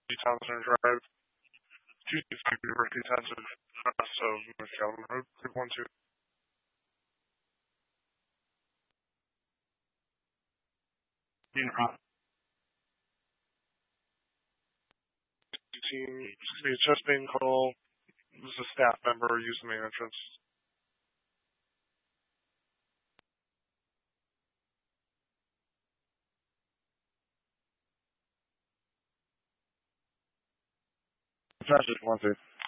Townsend Drive, 225 University Townsend, west of North Calvin Road, 312. Team, excuse me, chest pain call. This is a staff member using the entrance. Charges 1 2.